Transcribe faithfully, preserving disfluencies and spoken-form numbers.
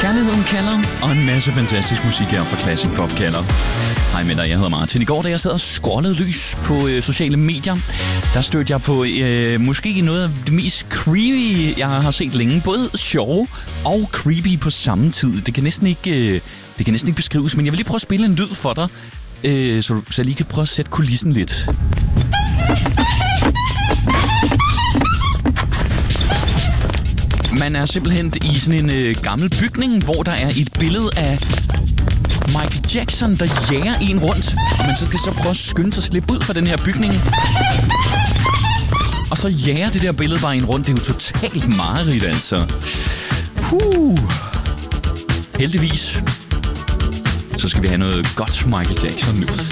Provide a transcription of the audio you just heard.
Kærligheden kalder, og en masse fantastisk musik her fra Classic Pop kalder. Hej med dig, jeg hedder Martin. I går, da jeg sad og scrollede lys på øh, sociale medier, der stødte jeg på øh, måske noget af det mest creepy, jeg har set længe. Både sjove og creepy på samme tid. Det kan næsten ikke, øh, det kan næsten ikke beskrives, men jeg vil lige prøve at spille en lyd for dig, øh, så, du, så jeg lige kan prøve at sætte kulissen lidt. Man er simpelthen i sådan en øh, gammel bygning, hvor der er et billede af Michael Jackson, der jager en rundt. Og man så skal så prøve at skynde sig at slippe ud fra den her bygning. Og så jager det der billede bare en rundt. Det er jo totalt mareridt, altså. Puh. Heldigvis, så skal vi have noget godt for Michael Jackson nu.